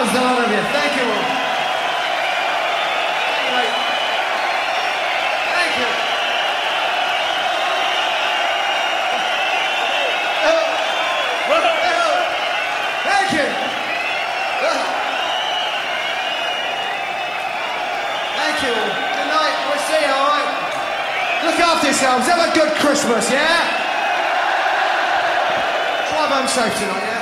was the lot of you. Thank you all. Thank you. Thank you. Thank you all. Good night. We'll see you, all right? Look after yourselves. Have a good Christmas, yeah? Drive home safe tonight, yeah?